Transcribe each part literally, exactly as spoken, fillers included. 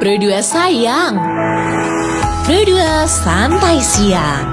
Pro dua sayang, Pro dua santai siang.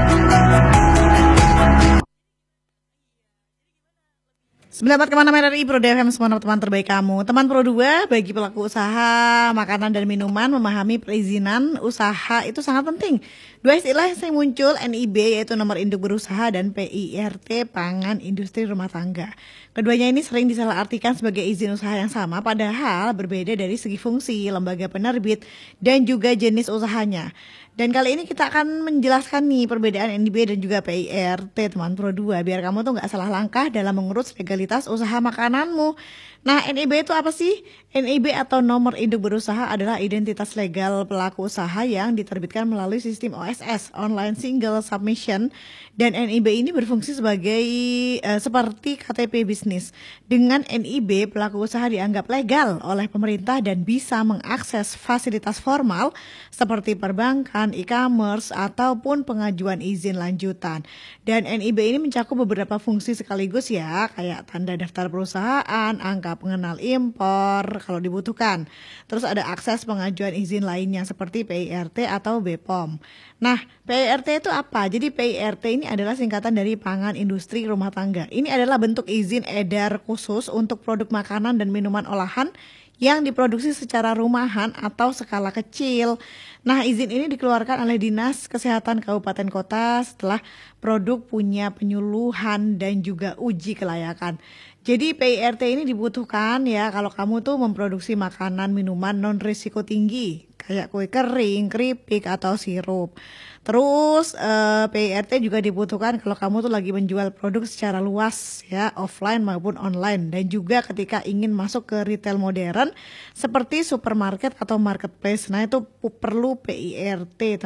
Mendapat kemana-mana dari Pro dua F M, semua teman terbaik kamu. Teman Pro dua, bagi pelaku usaha makanan dan minuman, memahami perizinan usaha itu sangat penting. Dua istilah yang muncul, N I B yaitu nomor induk berusaha dan P I R T pangan industri rumah tangga. Keduanya ini sering disalahartikan sebagai izin usaha yang sama, padahal berbeda dari segi fungsi, lembaga penerbit, dan juga jenis usahanya. Dan kali ini kita akan menjelaskan nih perbedaan N I B dan juga P I R T, teman Pro dua, biar kamu tuh nggak salah langkah dalam mengurus legalitas usaha makananmu. Nah, N I B itu apa sih? N I B atau nomor induk berusaha adalah identitas legal pelaku usaha yang diterbitkan melalui sistem O S S, Online Single Submission, dan N I B ini berfungsi sebagai uh, seperti K T P bisnis. Dengan N I B, pelaku usaha dianggap legal oleh pemerintah dan bisa mengakses fasilitas formal seperti perbankan, e-commerce, ataupun pengajuan izin lanjutan. Dan N I B ini mencakup beberapa fungsi sekaligus ya, kayak tanda daftar perusahaan, angka pengenal impor kalau dibutuhkan. Terus ada akses pengajuan izin lainnya seperti P I R T atau B P O M. Nah, P I R T itu apa? Jadi P I R T ini adalah singkatan dari pangan industri rumah tangga. Ini adalah bentuk izin edar khusus untuk produk makanan dan minuman olahan yang diproduksi secara rumahan atau skala kecil. Nah, izin ini dikeluarkan oleh Dinas Kesehatan Kabupaten Kota setelah produk punya penyuluhan dan juga uji kelayakan. Jadi P I R T ini dibutuhkan ya kalau kamu tuh memproduksi makanan minuman non risiko tinggi kayak kue kering, keripik atau sirup. Terus eh, P I R T juga dibutuhkan kalau kamu tuh lagi menjual produk secara luas ya, offline maupun online, dan juga ketika ingin masuk ke retail modern seperti supermarket atau marketplace. Nah, itu perlu P I R T.